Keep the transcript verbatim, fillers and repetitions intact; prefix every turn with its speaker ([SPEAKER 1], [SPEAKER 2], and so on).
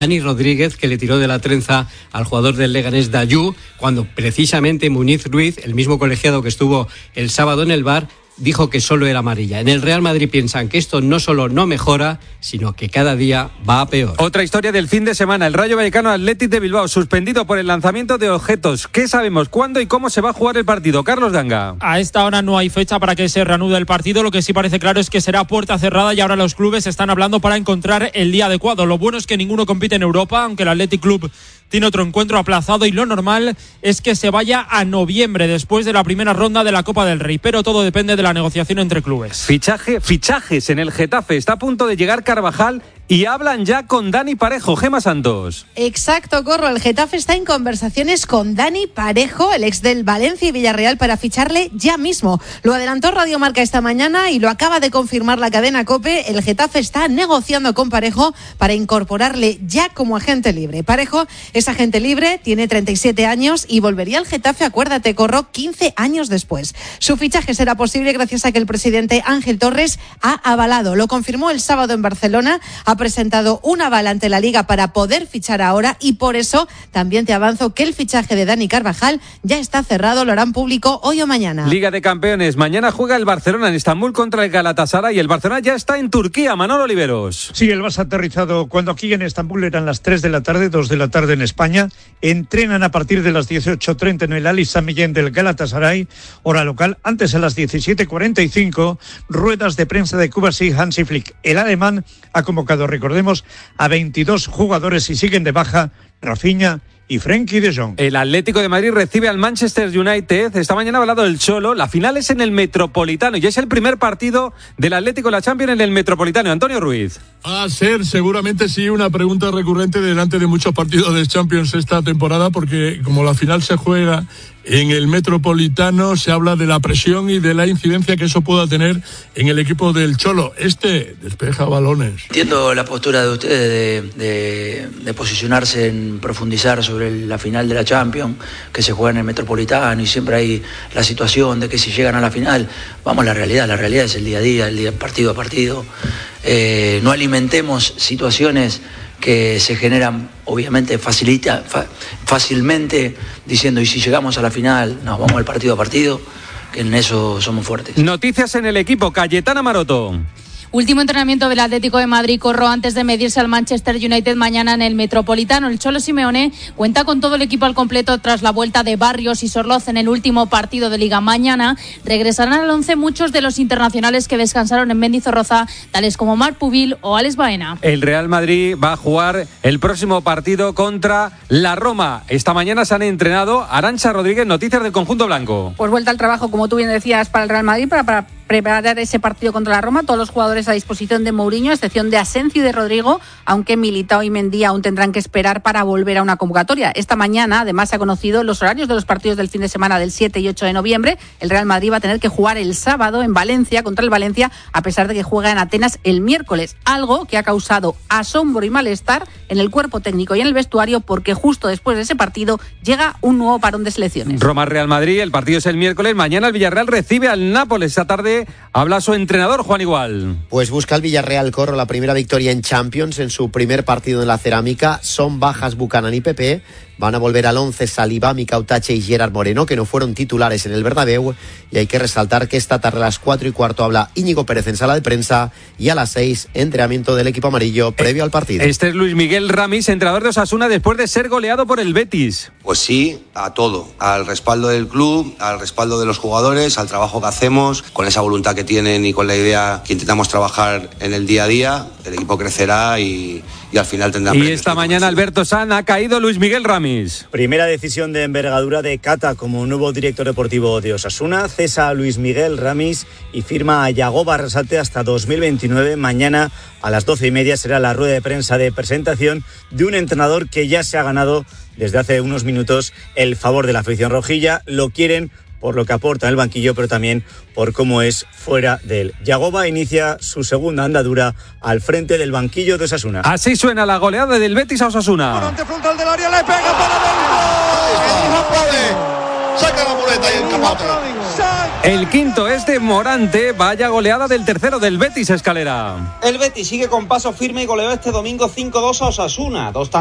[SPEAKER 1] Dani Rodríguez, que le tiró de la trenza al jugador del Leganés Dayu, cuando precisamente Muniz Ruiz, el mismo colegiado que estuvo el sábado en el bar, dijo que solo era amarilla. En el Real Madrid piensan que esto no solo no mejora, sino que cada día va a peor.
[SPEAKER 2] Otra historia del fin de semana, el Rayo Vallecano Athletic de Bilbao, suspendido por el lanzamiento de objetos. ¿Qué sabemos? ¿Cuándo y cómo se va a jugar el partido? Carlos Danga.
[SPEAKER 3] A esta hora no hay fecha para que se reanude el partido, lo que sí parece claro es que será puerta cerrada y ahora los clubes están hablando para encontrar el día adecuado. Lo bueno es que ninguno compite en Europa, aunque el Athletic Club tiene otro encuentro aplazado y lo normal es que se vaya a noviembre después de la primera ronda de la Copa del Rey, pero todo depende de la negociación entre clubes.
[SPEAKER 2] Fichaje, fichajes en el Getafe, está a punto de llegar Carvajal y hablan ya con Dani Parejo. Gema Santos.
[SPEAKER 4] Exacto, Corro, el Getafe está en conversaciones con Dani Parejo, el ex del Valencia y Villarreal, para ficharle ya mismo. Lo adelantó Radio Marca esta mañana y lo acaba de confirmar la cadena COPE. El Getafe está negociando con Parejo para incorporarle ya como agente libre. Parejo es agente libre, tiene treinta y siete años y volvería al Getafe, acuérdate, Corro, quince años después. Su fichaje será posible gracias a que el presidente Ángel Torres ha avalado. Lo confirmó el sábado en Barcelona, ha presentado un aval ante la Liga para poder fichar ahora y por eso también te avanzo que el fichaje de Dani Carvajal ya está cerrado, lo harán público hoy o mañana.
[SPEAKER 2] Liga de Campeones, mañana juega el Barcelona en Estambul contra el Galatasaray y el Barcelona ya está en Turquía. Manolo Oliveros.
[SPEAKER 5] Sí, el Barça ha aterrizado cuando aquí en Estambul eran las tres de la tarde, dos de la tarde en España. Entrenan a partir de las dieciocho treinta en el Ali Sami Yen del Galatasaray, hora local. Antes a las diecisiete cuarenta y cinco, ruedas de prensa de Kubasi Hansi Flick. El alemán ha convocado, recordemos, a veintidós jugadores y siguen de baja Rafinha y Frenkie de Jong.
[SPEAKER 2] El Atlético de Madrid recibe al Manchester United. Esta mañana ha hablado el Cholo. La final es en el Metropolitano y es el primer partido del Atlético de la Champions en el Metropolitano. Antonio Ruiz.
[SPEAKER 6] Va a ser seguramente sí una pregunta recurrente delante de muchos partidos de Champions esta temporada, porque como la final se juega en el Metropolitano, se habla de la presión y de la incidencia que eso pueda tener en el equipo del Cholo. Este despeja balones.
[SPEAKER 7] Entiendo la postura de ustedes de, de, de posicionarse en profundizar sobre la final de la Champions, que se juega en el Metropolitano y siempre hay la situación de que si llegan a la final, vamos a la realidad, la realidad es el día a día, el día partido a partido. Eh, no alimentemos situaciones que se generan obviamente facilita, fa, fácilmente diciendo y si llegamos a la final nos vamos al partido a partido, que en eso somos fuertes.
[SPEAKER 2] Noticias en el equipo, Cayetana Maroto.
[SPEAKER 8] Último entrenamiento del Atlético de Madrid, Corro, antes de medirse al Manchester United mañana en el Metropolitano. El Cholo Simeone cuenta con todo el equipo al completo tras la vuelta de Barrios y Sorloz en el último partido de Liga. Mañana regresarán al once muchos de los internacionales que descansaron en Mendizorroza, tales como Marc Pubil o Alex Baena.
[SPEAKER 2] El Real Madrid va a jugar el próximo partido contra la Roma. Esta mañana se han entrenado. Arantxa Rodríguez, noticias del conjunto blanco.
[SPEAKER 9] Pues vuelta al trabajo, como tú bien decías, para el Real Madrid, para, para preparar ese partido contra la Roma. Todos los jugadores a disposición de Mourinho, a excepción de Asencio y de Rodrigo, aunque Militao y Mendy aún tendrán que esperar para volver a una convocatoria. Esta mañana, además, se ha conocido los horarios de los partidos del fin de semana del siete y ocho de noviembre. El Real Madrid va a tener que jugar el sábado en Valencia contra el Valencia, a pesar de que juega en Atenas el miércoles, algo que ha causado asombro y malestar en el cuerpo técnico y en el vestuario, porque justo después de ese partido llega un nuevo parón de selecciones.
[SPEAKER 2] Roma-Real Madrid, el partido es el miércoles. Mañana el Villarreal recibe al Nápoles. Esta tarde habla su entrenador, Juan Igual.
[SPEAKER 10] Pues busca el Villarreal, Corro, la primera victoria en Champions en su primer partido en la Cerámica. Son bajas Buchanan y Pepe. Van a volver al once Saliba, Micautache y Gerard Moreno, que no fueron titulares en el Bernabéu. Y hay que resaltar que esta tarde a las cuatro y cuarto habla Íñigo Pérez en sala de prensa y a las seis entrenamiento del equipo amarillo previo al partido.
[SPEAKER 2] Este es Luis Miguel Ramis, entrenador de Osasuna después de ser goleado por el Betis.
[SPEAKER 11] Pues sí, a todo, al respaldo del club, al respaldo de los jugadores, al trabajo que hacemos, con esa voluntad que tienen y con la idea que intentamos trabajar en el día a día. El equipo crecerá y, y al final tendrá.
[SPEAKER 2] Y esta mañana Alberto San ha caído Luis Miguel Ramis.
[SPEAKER 12] Primera decisión de envergadura de Cata como nuevo director deportivo de Osasuna. Cesa a Luis Miguel Ramis y firma a Yago Barrasate hasta dos mil veintinueve. Mañana a las doce y media será la rueda de prensa de presentación de un entrenador que ya se ha ganado desde hace unos minutos el favor de la afición rojilla. Lo quieren por lo que aporta en el banquillo, pero también por cómo es fuera de él. Yagoba inicia su segunda andadura al frente del banquillo de Osasuna.
[SPEAKER 2] Así suena la goleada del Betis a Osasuna.
[SPEAKER 13] Por ante frontal del área, le pega para adentro. No puede. Saca la muleta y el
[SPEAKER 2] El quinto es de Morante. Vaya goleada del tercero del Betis, Escalera.
[SPEAKER 13] El Betis sigue con paso firme y goleó este domingo cinco dos a Osasuna. Dos